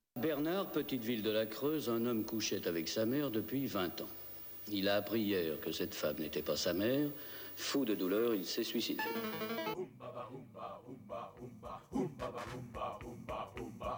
Bernard, petite ville de la Creuse, un homme couchait avec sa mère depuis 20 ans. Il a appris hier que cette femme n'était pas sa mère. Fou de douleur, il s'est suicidé.